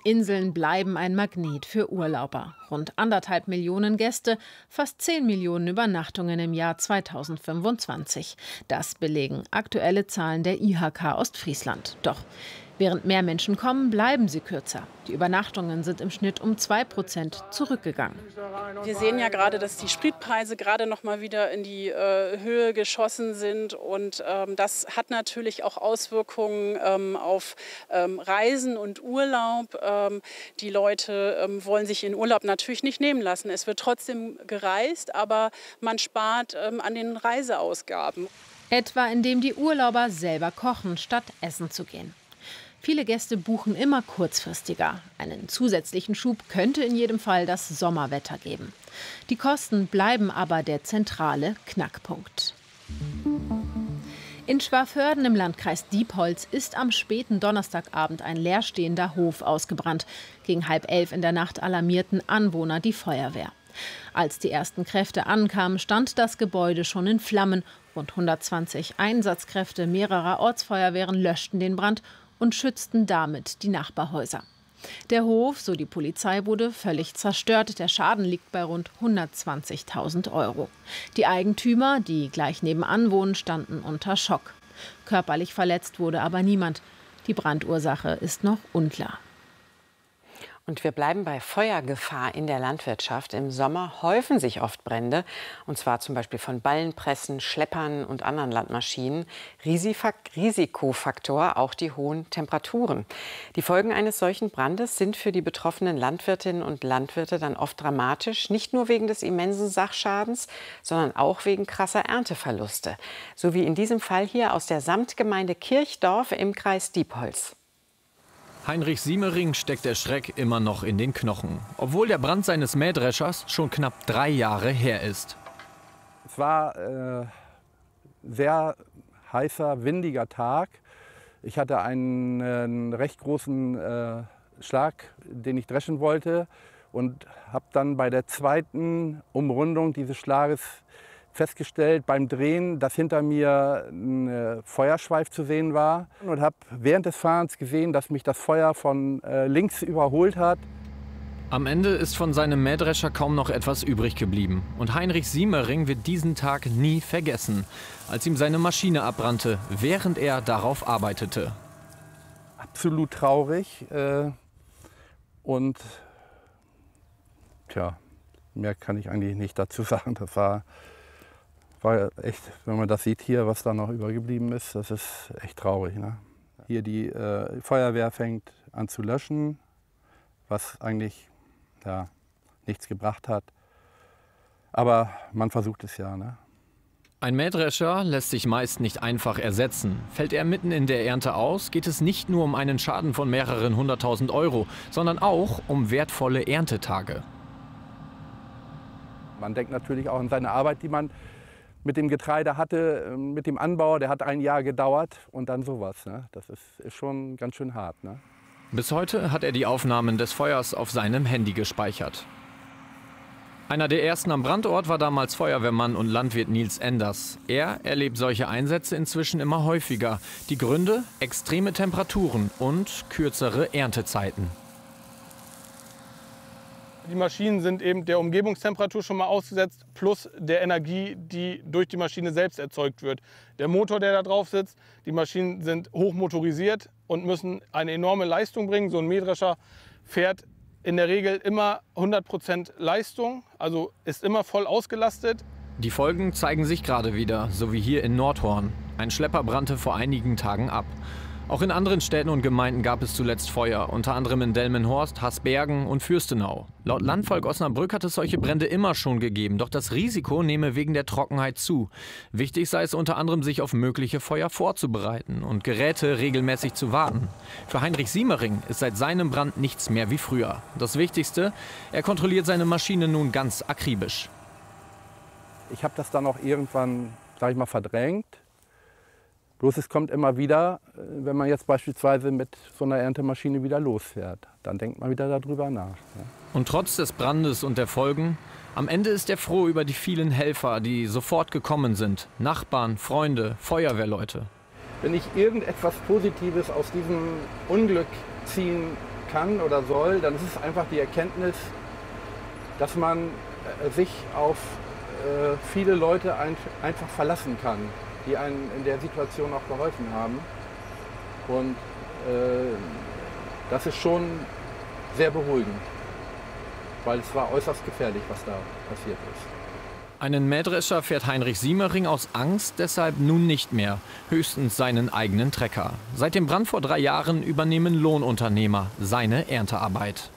Inseln bleiben ein Magnet für Urlauber. Rund 1,5 Millionen Gäste, fast 10 Millionen Übernachtungen im Jahr 2025. Das belegen aktuelle Zahlen der IHK Ostfriesland. Doch während mehr Menschen kommen, bleiben sie kürzer. Die Übernachtungen sind im Schnitt um 2% zurückgegangen. Wir sehen ja gerade, dass die Spritpreise gerade noch mal wieder in die Höhe geschossen sind. Und das hat natürlich auch Auswirkungen auf Reisen und Urlaub. Die Leute wollen sich in Urlaub natürlich nicht nehmen lassen. Es wird trotzdem gereist, aber man spart an den Reiseausgaben. Etwa indem die Urlauber selber kochen, statt essen zu gehen. Viele Gäste buchen immer kurzfristiger. Einen zusätzlichen Schub könnte in jedem Fall das Sommerwetter geben. Die Kosten bleiben aber der zentrale Knackpunkt. In Schwafhörden im Landkreis Diepholz ist am späten Donnerstagabend ein leerstehender Hof ausgebrannt. Gegen 10:30 in der Nacht alarmierten Anwohner die Feuerwehr. Als die ersten Kräfte ankamen, stand das Gebäude schon in Flammen. Rund 120 Einsatzkräfte mehrerer Ortsfeuerwehren löschten den Brand und schützten damit die Nachbarhäuser. Der Hof, so die Polizei, wurde völlig zerstört. Der Schaden liegt bei rund 120.000 €. Die Eigentümer, die gleich nebenan wohnen, standen unter Schock. Körperlich verletzt wurde aber niemand. Die Brandursache ist noch unklar. Und wir bleiben bei Feuergefahr in der Landwirtschaft. Im Sommer häufen sich oft Brände, und zwar zum Beispiel von Ballenpressen, Schleppern und anderen Landmaschinen. Risikofaktor auch die hohen Temperaturen. Die Folgen eines solchen Brandes sind für die betroffenen Landwirtinnen und Landwirte dann oft dramatisch, nicht nur wegen des immensen Sachschadens, sondern auch wegen krasser Ernteverluste. So wie in diesem Fall hier aus der Samtgemeinde Kirchdorf im Kreis Diepholz. Heinrich Siemering steckt der Schreck immer noch in den Knochen, obwohl der Brand seines Mähdreschers schon knapp 3 Jahre her ist. Es war sehr heißer, windiger Tag. Ich hatte einen recht großen Schlag, den ich dreschen wollte, und habe dann bei der zweiten Umrundung dieses Schlages festgestellt beim Drehen, dass hinter mir ein Feuerschweif zu sehen war, und habe während des Fahrens gesehen, dass mich das Feuer von links überholt hat. Am Ende ist von seinem Mähdrescher kaum noch etwas übrig geblieben. Und Heinrich Siemering wird diesen Tag nie vergessen, als ihm seine Maschine abbrannte, während er darauf arbeitete. Absolut traurig und tja, mehr kann ich eigentlich nicht dazu sagen. Das war echt, wenn man das sieht hier, was da noch übergeblieben ist, das ist echt traurig. Ne? Hier die Feuerwehr fängt an zu löschen, was eigentlich nichts gebracht hat. Aber man versucht es ja. Ne? Ein Mähdrescher lässt sich meist nicht einfach ersetzen. Fällt er mitten in der Ernte aus, geht es nicht nur um einen Schaden von mehreren 100.000 €, sondern auch um wertvolle Erntetage. Man denkt natürlich auch an seine Arbeit, die man mit dem Getreide hatte, mit dem Anbau. Der hat 1 Jahr gedauert und dann sowas. Ne? Das ist schon ganz schön hart. Ne? Bis heute hat er die Aufnahmen des Feuers auf seinem Handy gespeichert. Einer der ersten am Brandort war damals Feuerwehrmann und Landwirt Nils Enders. Er erlebt solche Einsätze inzwischen immer häufiger. Die Gründe? Extreme Temperaturen und kürzere Erntezeiten. Die Maschinen sind eben der Umgebungstemperatur schon mal ausgesetzt, plus der Energie, die durch die Maschine selbst erzeugt wird. Der Motor, der da drauf sitzt, die Maschinen sind hochmotorisiert und müssen eine enorme Leistung bringen. So ein Mähdrescher fährt in der Regel immer 100% Leistung, also ist immer voll ausgelastet. Die Folgen zeigen sich gerade wieder, so wie hier in Nordhorn. Ein Schlepper brannte vor einigen Tagen ab. Auch in anderen Städten und Gemeinden gab es zuletzt Feuer, unter anderem in Delmenhorst, Hasbergen und Fürstenau. Laut Landvolk Osnabrück hat es solche Brände immer schon gegeben, doch das Risiko nehme wegen der Trockenheit zu. Wichtig sei es unter anderem, sich auf mögliche Feuer vorzubereiten und Geräte regelmäßig zu warten. Für Heinrich Siemering ist seit seinem Brand nichts mehr wie früher. Das Wichtigste, er kontrolliert seine Maschine nun ganz akribisch. Ich habe das dann auch irgendwann, sag ich mal, verdrängt. Bloß es kommt immer wieder, wenn man jetzt beispielsweise mit so einer Erntemaschine wieder losfährt. Dann denkt man wieder darüber nach. Ja. Und trotz des Brandes und der Folgen, am Ende ist er froh über die vielen Helfer, die sofort gekommen sind. Nachbarn, Freunde, Feuerwehrleute. Wenn ich irgendetwas Positives aus diesem Unglück ziehen kann oder soll, dann ist es einfach die Erkenntnis, dass man sich auf viele Leute einfach verlassen kann, die einem in der Situation auch geholfen haben. Und das ist schon sehr beruhigend, weil es war äußerst gefährlich, was da passiert ist. Einen Mähdrescher fährt Heinrich Siemering aus Angst deshalb nun nicht mehr, höchstens seinen eigenen Trecker. Seit dem Brand vor 3 Jahren übernehmen Lohnunternehmer seine Erntearbeit.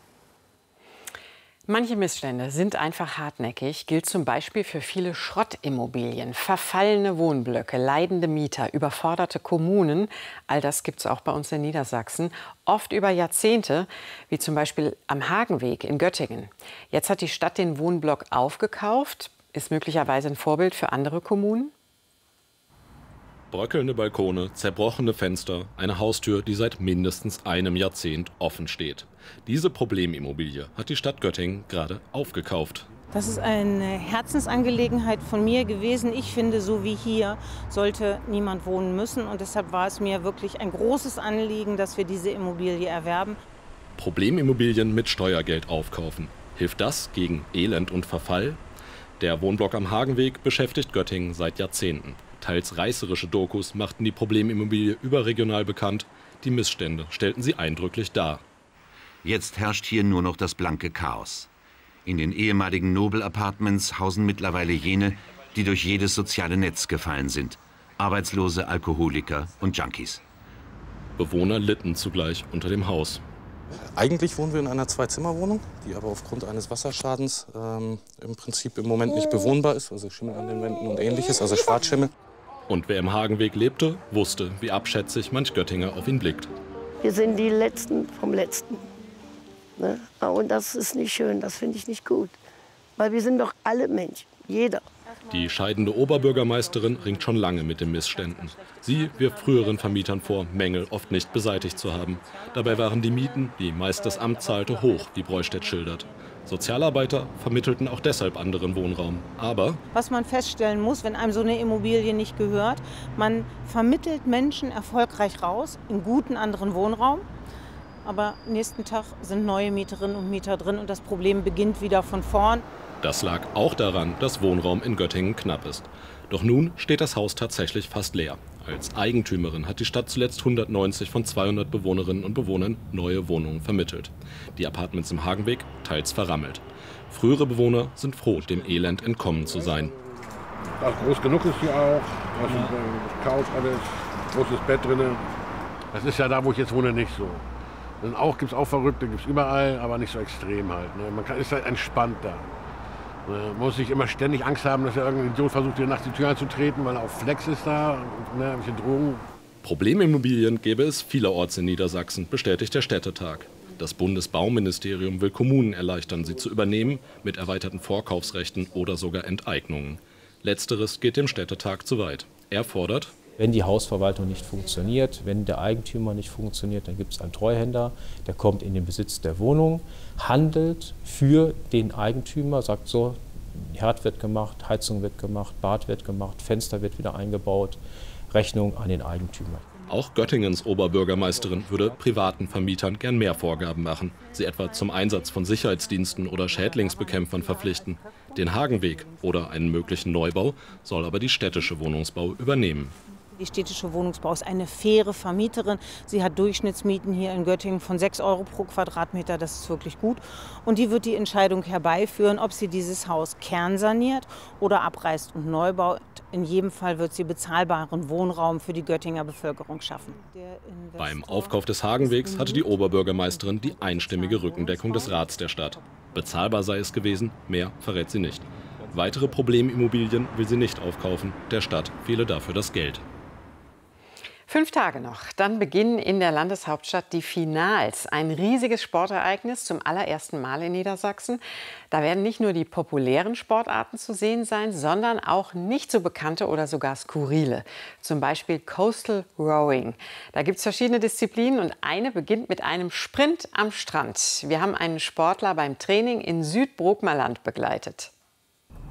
Manche Missstände sind einfach hartnäckig, gilt zum Beispiel für viele Schrottimmobilien, verfallene Wohnblöcke, leidende Mieter, überforderte Kommunen. All das gibt es auch bei uns in Niedersachsen, oft über Jahrzehnte, wie zum Beispiel am Hagenweg in Göttingen. Jetzt hat die Stadt den Wohnblock aufgekauft, ist möglicherweise ein Vorbild für andere Kommunen. Bröckelnde Balkone, zerbrochene Fenster, eine Haustür, die seit mindestens einem Jahrzehnt offen steht. Diese Problemimmobilie hat die Stadt Göttingen gerade aufgekauft. Das ist eine Herzensangelegenheit von mir gewesen. Ich finde, so wie hier sollte niemand wohnen müssen. Und deshalb war es mir wirklich ein großes Anliegen, dass wir diese Immobilie erwerben. Problemimmobilien mit Steuergeld aufkaufen. Hilft das gegen Elend und Verfall? Der Wohnblock am Hagenweg beschäftigt Göttingen seit Jahrzehnten. Teils reißerische Dokus machten die Problemimmobilie überregional bekannt. Die Missstände stellten sie eindrücklich dar. Jetzt herrscht hier nur noch das blanke Chaos. In den ehemaligen Nobel-Apartments hausen mittlerweile jene, die durch jedes soziale Netz gefallen sind. Arbeitslose, Alkoholiker und Junkies. Bewohner litten zugleich unter dem Haus. Eigentlich wohnen wir in einer 2-Zimmer-Wohnung, die aber aufgrund eines Wasserschadens im Prinzip im Moment nicht bewohnbar ist. Also Schimmel an den Wänden und ähnliches, also Schwarzschimmel. Und wer im Hagenweg lebte, wusste, wie abschätzig manch Göttinger auf ihn blickt. Wir sind die Letzten vom Letzten. Ne? Und das ist nicht schön, das finde ich nicht gut. Weil wir sind doch alle Menschen, jeder. Die scheidende Oberbürgermeisterin ringt schon lange mit den Missständen. Sie wirft früheren Vermietern vor, Mängel oft nicht beseitigt zu haben. Dabei waren die Mieten, die meist das Amt zahlte, hoch, wie Breustedt schildert. Sozialarbeiter vermittelten auch deshalb anderen Wohnraum. Aber was man feststellen muss, wenn einem so eine Immobilie nicht gehört, man vermittelt Menschen erfolgreich raus in guten anderen Wohnraum. Aber nächsten Tag sind neue Mieterinnen und Mieter drin und das Problem beginnt wieder von vorn. Das lag auch daran, dass Wohnraum in Göttingen knapp ist. Doch nun steht das Haus tatsächlich fast leer. Als Eigentümerin hat die Stadt zuletzt 190 von 200 Bewohnerinnen und Bewohnern neue Wohnungen vermittelt. Die Apartments im Hagenweg teils verrammelt. Frühere Bewohner sind froh, dem Elend entkommen zu sein. Das groß genug ist hier auch. Da ist eine Couch, alles, großes Bett drin. Das ist ja da, wo ich jetzt wohne, nicht so. Gibt es auch Verrückte, gibt es überall, aber nicht so extrem halt. Ne? Ist halt entspannt da. Man muss nicht immer ständig Angst haben, dass irgendein Idiot versucht, dir nachts die Tür einzutreten, weil er auf Flex ist da, ne, ein bisschen Drogen. Problemimmobilien gäbe es vielerorts in Niedersachsen, bestätigt der Städtetag. Das Bundesbauministerium will Kommunen erleichtern, sie zu übernehmen, mit erweiterten Vorkaufsrechten oder sogar Enteignungen. Letzteres geht dem Städtetag zu weit. Er fordert: Wenn die Hausverwaltung nicht funktioniert, wenn der Eigentümer nicht funktioniert, dann gibt es einen Treuhänder, der kommt in den Besitz der Wohnung, handelt für den Eigentümer, sagt so, Herd wird gemacht, Heizung wird gemacht, Bad wird gemacht, Fenster wird wieder eingebaut, Rechnung an den Eigentümer. Auch Göttingens Oberbürgermeisterin würde privaten Vermietern gern mehr Vorgaben machen, sie etwa zum Einsatz von Sicherheitsdiensten oder Schädlingsbekämpfern verpflichten. Den Hagenweg oder einen möglichen Neubau soll aber die städtische Wohnungsbau übernehmen. Die städtische Wohnungsbau ist eine faire Vermieterin. Sie hat Durchschnittsmieten hier in Göttingen von 6 € pro Quadratmeter. Das ist wirklich gut. Und die wird die Entscheidung herbeiführen, ob sie dieses Haus kernsaniert oder abreißt und neu baut. In jedem Fall wird sie bezahlbaren Wohnraum für die Göttinger Bevölkerung schaffen. Beim Aufkauf des Hagenwegs hatte die Oberbürgermeisterin die einstimmige Rückendeckung des Rats der Stadt. Bezahlbar sei es gewesen, mehr verrät sie nicht. Weitere Problemimmobilien will sie nicht aufkaufen. Der Stadt fehle dafür das Geld. 5 Tage noch, dann beginnen in der Landeshauptstadt die Finals. Ein riesiges Sportereignis zum allerersten Mal in Niedersachsen. Da werden nicht nur die populären Sportarten zu sehen sein, sondern auch nicht so bekannte oder sogar skurrile. Zum Beispiel Coastal Rowing. Da gibt es verschiedene Disziplinen und eine beginnt mit einem Sprint am Strand. Wir haben einen Sportler beim Training in Südbrookmerland begleitet.